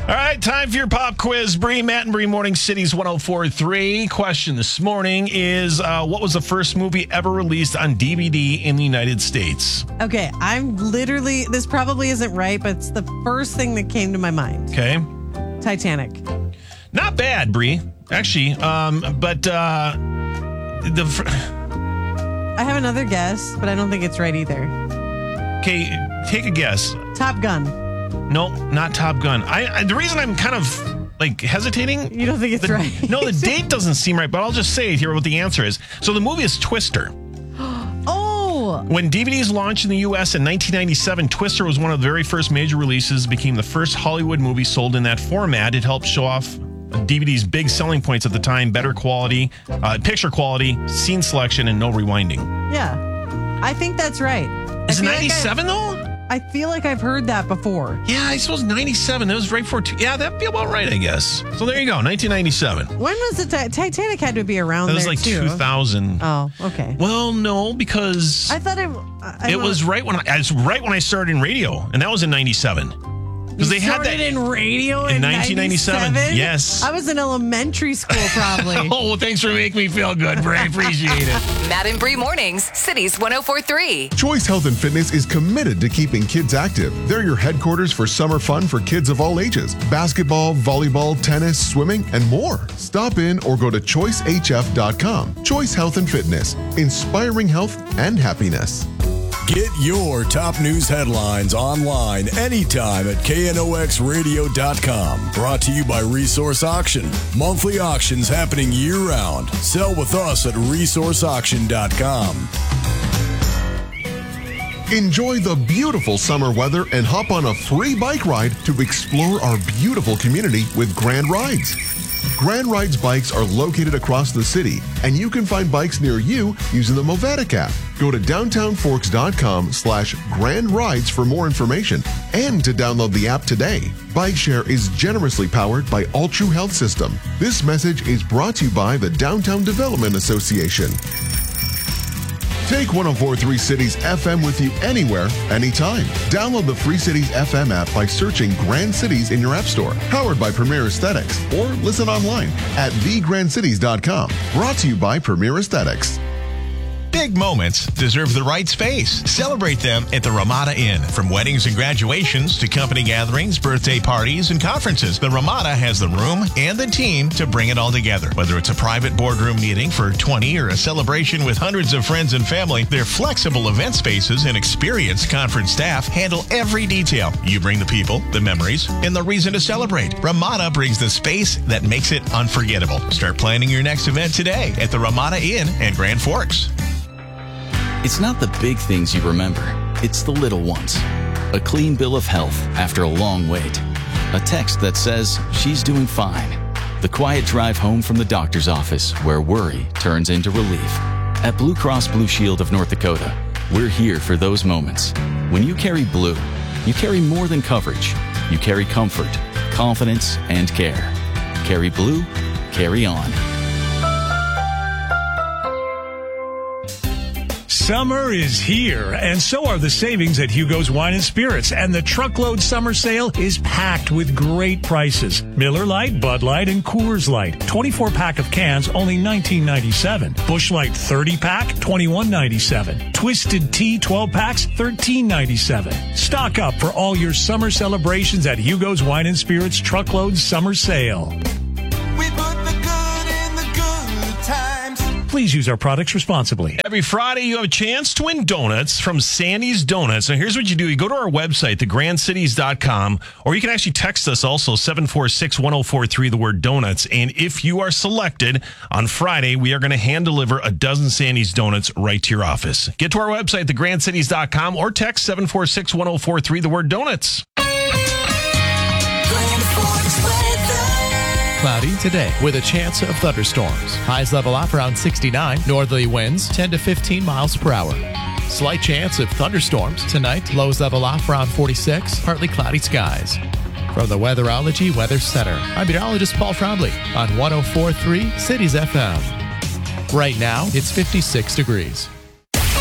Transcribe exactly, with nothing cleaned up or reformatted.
All right, time for your pop quiz. Bree, Matt, and Bree, Morning Cities one oh four point three. Question this morning is, uh, what was the first movie ever released on D V D in the United States? Okay, I'm literally, this probably isn't right, but it's the first thing that came to my mind. Okay. Titanic. Not bad, Bree. Actually, um, but uh, the... Fr- I have another guess, but I don't think it's right either. Okay, take a guess. Top Gun. No, not Top Gun. I, I the reason I'm kind of like hesitating. You don't think it's the, right? No, the date doesn't seem right, but I'll just say here what the answer is. So the movie is Twister. Oh! When D V Ds launched in the U S in nineteen ninety-seven, Twister was one of the very first major releases, became the first Hollywood movie sold in that format. It helped show off D V D's big selling points at the time: better quality, uh, picture quality, scene selection, and no rewinding. Yeah. I think that's right. Is it I feel ninety-seven like though? I feel like I've heard that before. Yeah, I suppose ninety-seven. That was right before. Two, yeah, that'd be about right, I guess. So there you go, nineteen ninety-seven. When was the ti- Titanic had to be around That was there like too. two thousand. Oh, okay. Well, no, because I thought it. I it was right when I, it's right when I started in radio, and that was in ninety-seven. Because they had that in radio in, in nineteen ninety-seven. Yes, I was in elementary school, probably. Oh, well, thanks for making me feel good, Bray. Appreciate it. Matt and Bree Mornings, Cities one oh four point three. Choice Health and Fitness is committed to keeping kids active. They're your headquarters for summer fun for kids of all ages. Basketball, volleyball, tennis, swimming, and more. Stop in or go to choice h f dot com. Choice Health and Fitness, inspiring health and happiness. Get your top news headlines online anytime at K N O X radio dot com. Brought to you by Resource Auction. Monthly auctions happening year-round. Sell with us at resource auction dot com. Enjoy the beautiful summer weather and hop on a free bike ride to explore our beautiful community with Grand Rides. Grand Rides bikes are located across the city, and you can find bikes near you using the Movatic app. Go to downtown forks dot com slash grand rides for more information and to download the app today. Bike Share is generously powered by All True Health System. This message is brought to you by the Downtown Development Association. Take one oh four point three Cities F M with you anywhere, anytime. Download the Free Cities F M app by searching Grand Cities in your app store. Powered by Premier Aesthetics. Or listen online at the grand cities dot com. Brought to you by Premier Aesthetics. Big moments deserve the right space. Celebrate them at the Ramada Inn. From weddings and graduations to company gatherings, birthday parties, and conferences, the Ramada has the room and the team to bring it all together. Whether it's a private boardroom meeting for twenty or a celebration with hundreds of friends and family, their flexible event spaces and experienced conference staff handle every detail. You bring the people, the memories, and the reason to celebrate. Ramada brings the space that makes it unforgettable. Start planning your next event today at the Ramada Inn and Grand Forks. It's not the big things you remember. It's the little ones. A clean bill of health after a long wait. A text that says she's doing fine. The quiet drive home from the doctor's office where worry turns into relief. At Blue Cross Blue Shield of North Dakota, we're here for those moments. When you carry blue, you carry more than coverage. You carry comfort, confidence, and care. Carry blue, carry on. Summer is here, and so are the savings at Hugo's Wine and Spirits. And the truckload summer sale is packed with great prices. Miller Lite, Bud Light, and Coors Light. twenty-four pack of cans, only nineteen ninety-seven. Busch Light thirty pack, twenty-one ninety-seven. Twisted Tea twelve packs, thirteen ninety-seven. Stock up for all your summer celebrations at Hugo's Wine and Spirits truckload summer sale. Please use our products responsibly. Every Friday, you have a chance to win donuts from Sandy's Donuts. Now, here's what you do. You go to our website, the grand cities dot com, or you can actually text us also, seven four six, one oh four three, the word donuts. And if you are selected on Friday, we are going to hand deliver a dozen Sandy's Donuts right to your office. Get to our website, the grand cities dot com, or text seven four six, one oh four three, the word donuts. Cloudy today with a chance of thunderstorms. Highs level off around sixty-nine. Northerly winds ten to fifteen miles per hour. Slight chance of thunderstorms tonight. Lows level off around forty-six. Partly cloudy skies. From the Weatherology Weather Center, I'm meteorologist Paul Trombley on one oh four point three Cities F M. Right now, it's fifty-six degrees.